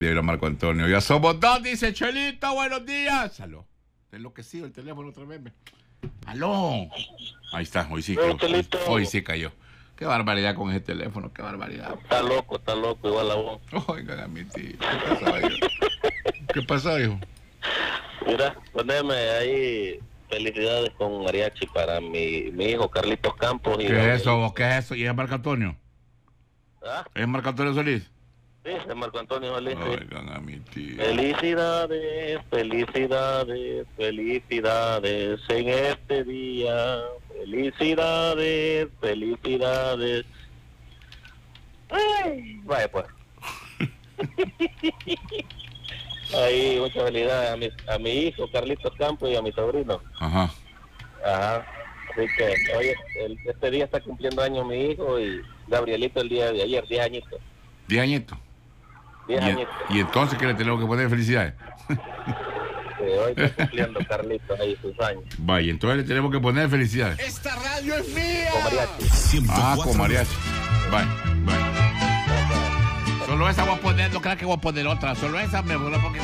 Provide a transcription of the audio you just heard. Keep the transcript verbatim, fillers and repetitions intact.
Diablo Marco Antonio. Ya somos dos, dice Chelito, buenos días. Aló. Te enloquecido el teléfono otra vez. Me... Aló. Ahí está, hoy sí cayó. Hoy, hoy sí cayó. Qué barbaridad con ese teléfono, qué barbaridad. Está loco, está loco, igual la voz. Oigan a mi tío. ¿Qué pasó, hijo? ¿Qué pasó, hijo? Mira, poneme ahí felicidades con mariachi para mi, mi hijo Carlitos Campos. Y ¿Qué es eso? ¿Qué es eso? ¿Y es Marco Antonio? ¿Ah? ¿Es Marco Antonio Solís? Sí, es Marco Antonio Solís. Oigan a mi tío. Felicidades, felicidades, felicidades en este día. Felicidades, felicidades. Ay, vaya pues. Ahí, mucha felicidad a mi, a mi hijo Carlitos Campos y a mi sobrino. Ajá. Ajá. Así que, oye, el, este día está cumpliendo años mi hijo y Gabrielito el día de ayer, diez añitos. ¿Diez añitos? Diez ¿Y, añitos. ¿Y entonces qué le tenemos que poner felicidades? Sí, hoy está cumpliendo Carlitos ahí sus años. Vaya, entonces le tenemos que poner felicidades. ¡Esta radio es mía! Con mariachi. Ah, con mariachi. Vaya, vaya. Solo esa voy a poner, no creas que voy a poner otra. Solo esa me voy a poner.